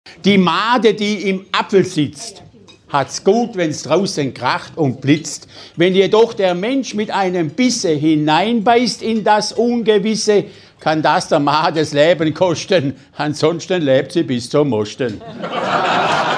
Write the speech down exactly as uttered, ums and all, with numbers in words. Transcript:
Die Made, die im Apfel sitzt, hat's gut, wenn's draußen kracht und blitzt. Wenn jedoch der Mensch mit einem Bisse hineinbeißt in das Ungewisse, kann das der Made das Leben kosten. Ansonsten lebt sie bis zum Mosten.